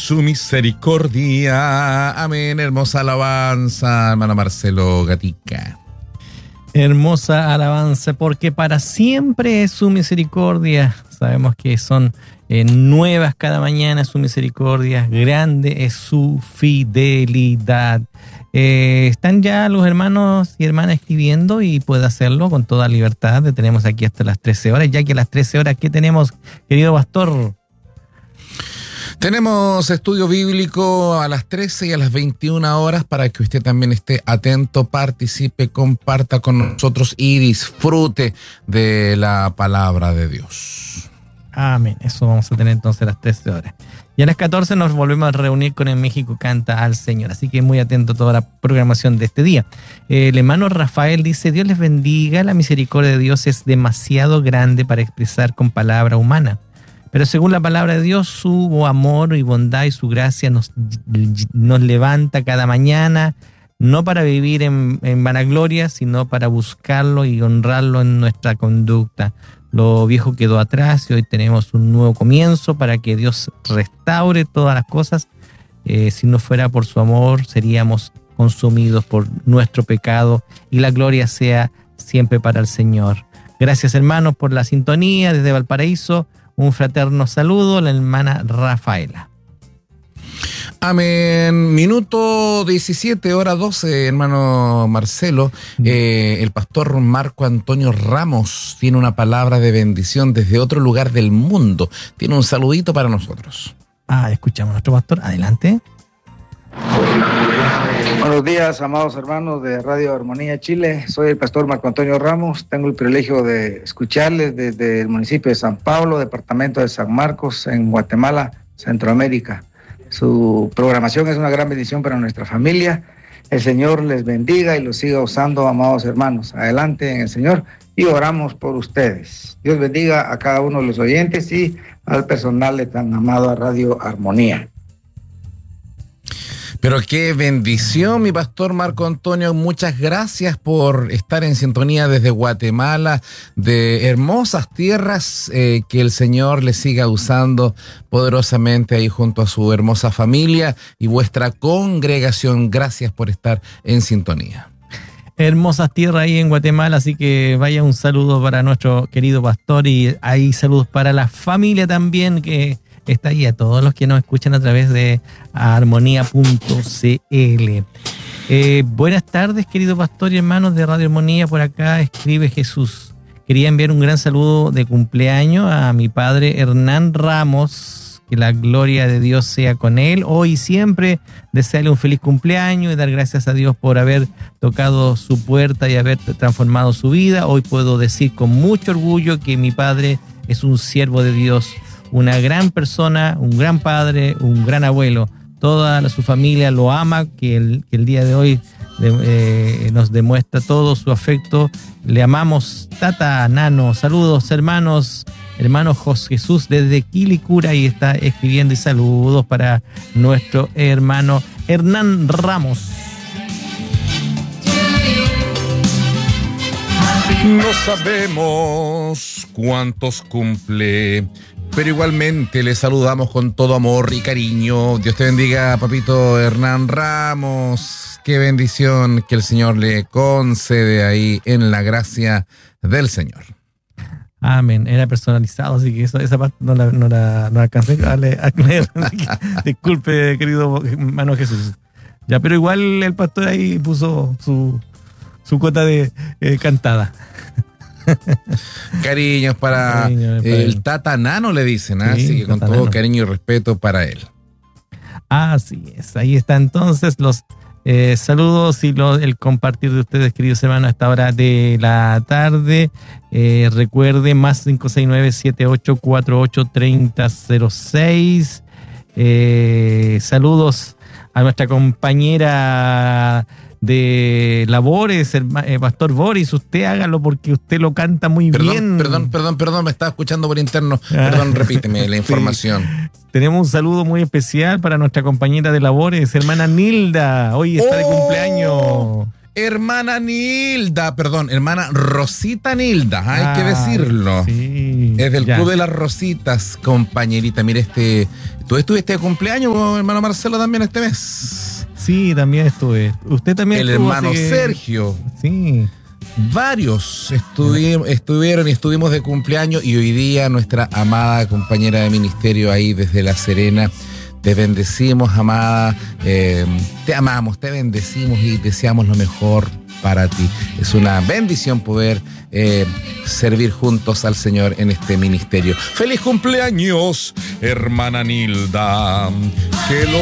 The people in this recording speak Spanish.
su misericordia. Amén. Hermosa alabanza, hermano Marcelo Gatica. Hermosa alabanza, porque para siempre es su misericordia. Sabemos que son nuevas cada mañana su misericordia, grande es su fidelidad. Están ya los hermanos y hermanas escribiendo y puede hacerlo con toda libertad. Tenemos aquí hasta las 13 horas, ya que a las 13 horas, ¿qué tenemos, querido pastor? Tenemos estudio bíblico a las 13 y a las 21 horas para que usted también esté atento, participe, comparta con nosotros y disfrute de la palabra de Dios. Amén. Eso vamos a tener entonces a las 13 horas. Y a las 14 nos volvemos a reunir con el México Canta al Señor. Así que muy atento a toda la programación de este día. El hermano Rafael dice: Dios les bendiga, la misericordia de Dios es demasiado grande para expresar con palabra humana. Pero según la palabra de Dios, su amor y bondad y su gracia nos levanta cada mañana, no para vivir en vanagloria, sino para buscarlo y honrarlo en nuestra conducta. Lo viejo quedó atrás y hoy tenemos un nuevo comienzo para que Dios restaure todas las cosas. Si no fuera por su amor, seríamos consumidos por nuestro pecado, y la gloria sea siempre para el Señor. Gracias, hermanos, por la sintonía desde Valparaíso. Un fraterno saludo, la hermana Rafaela. Amén. Minuto 17, hora 12, hermano Marcelo. El pastor Marco Antonio Ramos tiene una palabra de bendición desde otro lugar del mundo. Tiene un saludito para nosotros. Escuchamos a nuestro pastor. Adelante. Buenos días, amados hermanos de Radio Armonía Chile. Soy el pastor Marco Antonio Ramos. Tengo el privilegio de escucharles desde el municipio de San Pablo, departamento de San Marcos, en Guatemala, Centroamérica. Su programación es una gran bendición para nuestra familia. El Señor les bendiga y los siga usando, amados hermanos. Adelante en el Señor y oramos por ustedes. Dios bendiga a cada uno de los oyentes y al personal de tan amado Radio Armonía. Pero qué bendición, mi pastor Marco Antonio. Muchas gracias por estar en sintonía desde Guatemala, de hermosas tierras, que el Señor le siga usando poderosamente ahí junto a su hermosa familia y vuestra congregación. Gracias por estar en sintonía. Hermosas tierras ahí en Guatemala, así que vaya un saludo para nuestro querido pastor, y hay saludos para la familia también que está ahí, a todos los que nos escuchan a través de armonía.cl. Buenas tardes, querido pastor y hermanos de Radio Armonía. Por acá escribe Jesús. Quería enviar un gran saludo de cumpleaños a mi padre Hernán Ramos. Que la gloria de Dios sea con él hoy y siempre. Desearle un feliz cumpleaños y dar gracias a Dios por haber tocado su puerta y haber transformado su vida. Hoy puedo decir con mucho orgullo que mi padre es un siervo de Dios, una gran persona, un gran padre, un gran abuelo. Toda su familia lo ama, que el día de hoy nos demuestra todo su afecto. Le amamos, Tata, Nano. Saludos, hermanos. Hermano José Jesús desde Quilicura, y está escribiendo, y saludos para nuestro hermano Hernán Ramos. No sabemos cuántos cumple, pero igualmente le saludamos con todo amor y cariño. Dios te bendiga, papito Hernán Ramos. Qué bendición que el Señor le concede ahí en la gracia del Señor. Amén. Era personalizado, así que esa parte no la alcancé a leer. Disculpe, querido hermano Jesús. Ya, pero igual el pastor ahí puso su cuota de cantada. Cariños para el Tata Nano, le dicen, ¿eh? Sí, así que con todo Nano, cariño y respeto para él. Así es, ahí está entonces los saludos y el compartir de ustedes, queridos hermanos, a esta hora de la tarde. Recuerde, más 569-7848-3006. Saludos a nuestra compañera de labores, el pastor Boris. Usted hágalo porque usted lo canta muy bien. Perdón, me estaba escuchando por interno. Perdón, repíteme la información. Sí. Tenemos un saludo muy especial para nuestra compañera de labores, hermana Nilda. Hoy está de cumpleaños. Hermana Rosita Nilda, hay que decirlo. Sí. Es del ya. Club de las Rositas, compañerita. Mire, tú estuviste de cumpleaños, hermano Marcelo, también este mes. Sí, también estuve. Usted también El estuvo, hermano así que- Sergio. Sí. Varios estuvieron y estuvimos de cumpleaños, y hoy día nuestra amada compañera de ministerio ahí desde La Serena. Te bendecimos, amada, te amamos, te bendecimos y deseamos lo mejor para ti. Es una bendición poder servir juntos al Señor en este ministerio. ¡Feliz cumpleaños, hermana Nilda! Que lo